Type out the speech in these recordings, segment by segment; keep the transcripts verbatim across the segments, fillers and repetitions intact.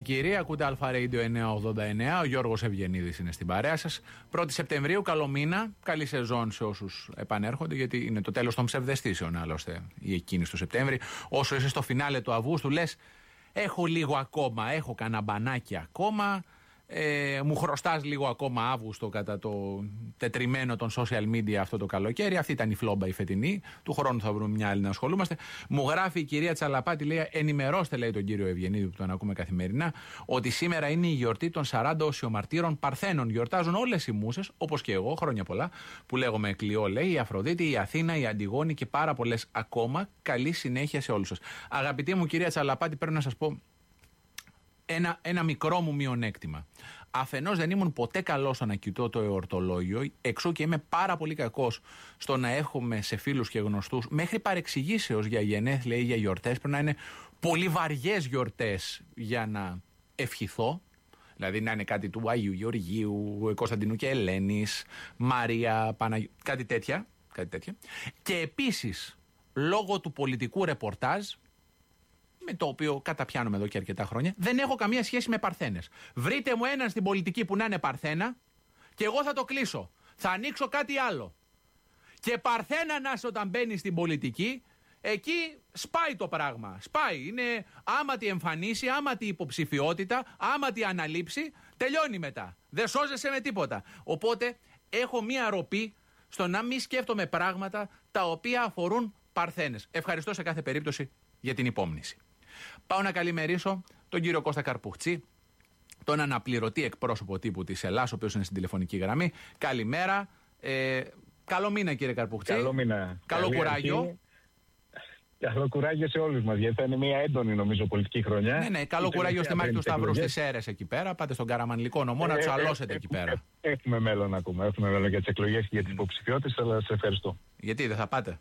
κύριοι, ακούτε Αλφα Radio εννιακόσια ογδόντα εννέα. Ο Γιώργος Ευγενίδης είναι στην παρέα σας. πρώτη Σεπτεμβρίου, καλό μήνα. Καλή σεζόν σε όσους επανέρχονται, γιατί είναι το τέλος των ψευδαισθήσεων, άλλωστε, η εκκίνηση του Σεπτέμβρη. Όσο είσαι στο φινάλε του Αυγούστου, λες: έχω λίγο ακόμα, έχω κανένα μπανάκι ακόμα. Ε, μου χρωστάς λίγο ακόμα Αύγουστο κατά το τετριμένο των social media αυτό το καλοκαίρι. Αυτή ήταν η φλόμπα η φετινή. Του χρόνου θα βρούμε μια άλλη να ασχολούμαστε. Μου γράφει η κυρία Τσαλαπάτη, λέει: ενημερώστε, λέει, τον κύριο Ευγενίδη που τον ακούμε καθημερινά, ότι σήμερα είναι η γιορτή των σαράντα οσιομαρτύρων Παρθένων. Γιορτάζουν όλες οι μούσες, όπως και εγώ, χρόνια πολλά, που λέγομαι Κλειό, λέει, η Αφροδίτη, η Αθήνα, η Αντιγόνη και πάρα πολλές ακόμα. Καλή συνέχεια σε όλους σας. Αγαπητή μου κυρία Τσαλαπάτη, πρέπει να σας πω Ένα, ένα μικρό μου μειονέκτημα. Αφενός δεν ήμουν ποτέ καλός στο να κοιτώ το εορτολόγιο, εξού και είμαι πάρα πολύ κακός στο να έχουμε σε φίλους και γνωστούς μέχρι παρεξηγήσεως για γενέθλια ή για γιορτές. Πρέπει να είναι πολύ βαριές γιορτές για να ευχηθώ. Δηλαδή να είναι κάτι του Αγίου Γεωργίου, Κωνσταντινού και Ελένης, Μαρία, Παναγιώ... κάτι τέτοια, κάτι τέτοια. Και επίσης, λόγω του πολιτικού ρεπορτάζ, με το οποίο καταπιάνομαι εδώ και αρκετά χρόνια, δεν έχω καμία σχέση με Παρθένες. Βρείτε μου έναν στην πολιτική που να είναι Παρθένα και εγώ θα το κλείσω. Θα ανοίξω κάτι άλλο. Και Παρθένα να είσαι όταν μπαίνει στην πολιτική, εκεί σπάει το πράγμα. Σπάει. Είναι άματη εμφανίση, άματη υποψηφιότητα, άματη αναλήψη. Τελειώνει μετά. Δεν σώζεσαι με τίποτα. Οπότε έχω μία ροπή στο να μην σκέφτομαι πράγματα τα οποία αφορούν Παρθένες. Ευχαριστώ σε κάθε περίπτωση για την υπόμνηση. Πάω να καλημερίσω τον κύριο Κώστα Καρπουχτσή, τον αναπληρωτή εκπρόσωπο τύπου της Ελλάς, ο οποίος είναι στην τηλεφωνική γραμμή. Καλημέρα. Ε, καλό μήνα, κύριε Καρπουχτσή. Καλό μήνα. Καλό Καλή κουράγιο. αρχή. Καλό κουράγιο σε όλους μας, γιατί θα είναι μια έντονη, νομίζω, πολιτική χρονιά. Ναι, ναι, καλό κουράγιο στη μάχη του Σταυρού στις Σέρρες εκεί πέρα. Πάτε στον Καραμανλικό νομό να ε, τους ε, αλώσετε ε, εκεί ε, πέρα. Ε, έχουμε μέλλον ακόμα. Έχουμε μέλλον για τις εκλογές και για τις υποψηφιότητες, αλλά σε ευχαριστώ. Γιατί δεν θα πάτε?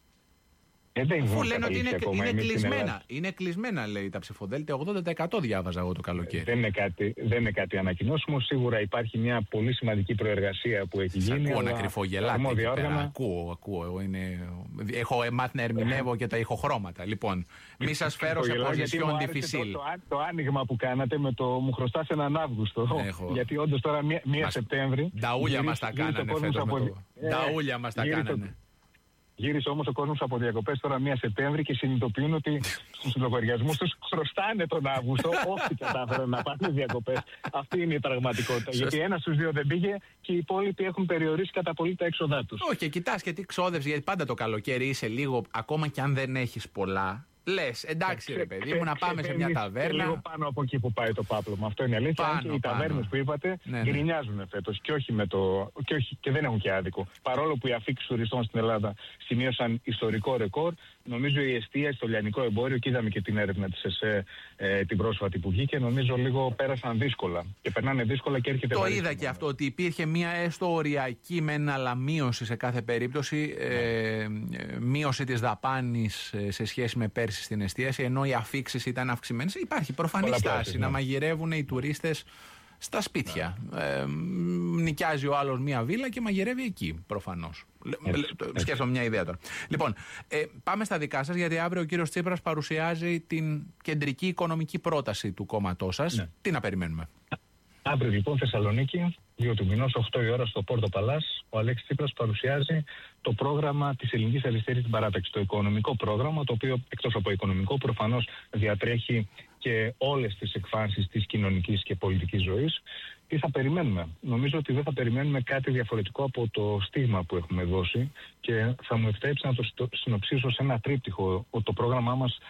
Ε, δεν Αφού λένε ότι είναι, ακόμα, είναι κλεισμένα. Είναι κλεισμένα, λέει, τα ψηφοδέλτια. ογδόντα τοις εκατό διάβαζα εγώ το καλοκαίρι. Δεν είναι κάτι, δεν είναι κάτι ανακοινώσιμο. Σίγουρα υπάρχει μια πολύ σημαντική προεργασία που έχει Σας γίνει. ακούω να κρυφογελάτε εκεί πέρα. Ακούω, ακούω. Εγώ είναι... Έχω μάθει να ερμηνεύω και τα ηχοχρώματα. Λοιπόν, μη σας φέρω σε position difficile. Το, το, το άνοιγμα που κάνατε με το μου χρωστάς έναν Αύγουστο. Έχω. Γιατί όντως τώρα μία Σεπτέμβρη. Νταούλια μας τα κάνανε φέτος. Νταούλια μας τα κάνανε. Γύρισε όμως ο κόσμος από διακοπές τώρα μία Σεπτέμβρη και συνειδητοποιούν ότι στους λογαριασμούς τους χρωστάνε τον Αύγουστο. Όχι κατάφεραν να πάνε διακοπές. Αυτή είναι η πραγματικότητα. Γιατί ένας στους δύο δεν πήγε και οι υπόλοιποι έχουν περιορίσει κατά πολύ τα έξοδά τους. Όχι, και κοιτάς και τι ξόδευση, γιατί πάντα το καλοκαίρι είσαι λίγο, ακόμα και αν δεν έχεις πολλά. Λες, εντάξει ρε παιδί μου, να πάμε σε μια ταβέρνα. Λίγο πάνω από εκεί που πάει το πάπλωμα. Αυτό είναι αλήθεια. Πάνω, και οι ταβέρνες που είπατε ναι, ναι. γκρινιάζουν φέτος και όχι με το. Και, όχι, και δεν έχουν και άδικο. Παρόλο που οι αφήξεις τουριστών στην Ελλάδα σημείωσαν ιστορικό ρεκόρ, νομίζω η εστίαση στο λιανικό εμπόριο, και είδαμε και την έρευνα της ΕΣΕ ε, την πρόσφατη που βγήκε, νομίζω λίγο πέρασαν δύσκολα. Και περνάνε δύσκολα και έρχεται. Το είδα και αυτό, ότι υπήρχε μια έστω οριακή μεν, αλλά μείωση σε κάθε περίπτωση. Ναι. Ε, μείωση της δαπάνης ε, σε σχέση με πέρσι στην εστίαση, ενώ οι αφήξεις ήταν αυξημένες. Υπάρχει προφανή στάση ναι. να μαγειρεύουν οι τουρίστες στα σπίτια. Ναι. Ε, νοικιάζει ο άλλος μία βίλα και μαγειρεύει εκεί, προφανώς. Σκέφτομαι μια ιδέα τώρα. Λοιπόν, ε, πάμε στα δικά σας, γιατί αύριο ο κύριος Τσίπρας παρουσιάζει την κεντρική οικονομική πρόταση του κόμματός σας. Ναι. Τι να περιμένουμε? Αύριο λοιπόν Θεσσαλονίκη, δύο του μηνός, οκτώ η ώρα στο Πόρτο Παλάς, ο Αλέξης Τσίπρας παρουσιάζει το πρόγραμμα της Ελληνικής Αριστερής στην Παράταξη. Το οικονομικό πρόγραμμα, το οποίο εκτός από οικονομικό προφανώς διατρέχει και όλες τις εκφάνσεις της κοινωνικής και πολιτικής ζωής. Τι θα περιμένουμε? Νομίζω ότι δεν θα περιμένουμε κάτι διαφορετικό από το στίγμα που έχουμε δώσει και θα μου επιτρέψει να το συνοψίσω σε ένα τρίπτυχο. Το πρόγραμμά μας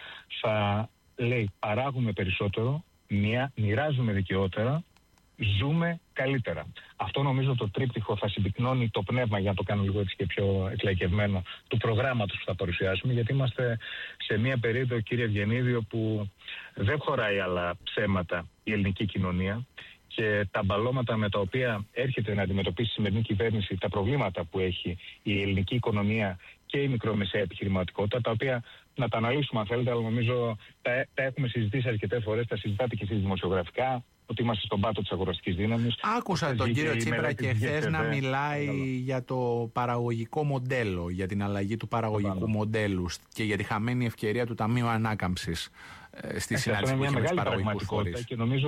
θα λέει παράγουμε περισσότερο, μοιράζουμε δικαιότερα, ζούμε καλύτερα. Αυτό νομίζω το τρίπτυχο θα συμπυκνώνει το πνεύμα, για να το κάνω λίγο έτσι και πιο εκλαϊκευμένο, του προγράμματος που θα παρουσιάσουμε, γιατί είμαστε σε μια περίοδο, κύριε Ευγενίδη, όπου δεν χωράει άλλα ψέματα η ελληνική κοινωνία και τα μπαλώματα με τα οποία έρχεται να αντιμετωπίσει η σημερινή κυβέρνηση, τα προβλήματα που έχει η ελληνική οικονομία και η μικρομεσαία επιχειρηματικότητα, τα οποία να τα αναλύσουμε αν θέλετε, αλλά νομίζω τα, τα έχουμε συζητήσει αρκετές φορές, τα συζητάτε και εσείς δημοσιογραφικά, ότι είμαστε στον πάτο της αγοραστικής δύναμης. Άκουσα τον κύριο Τσίπρα και χθες να μιλάει Έλα. για το παραγωγικό μοντέλο, για την αλλαγή του παραγωγικού Έλα. μοντέλου και για τη χαμένη ευκαιρία του Ταμείου Ανάκαμψης στη συνάντηση που είχε με τους παραγωγικούς φορείς.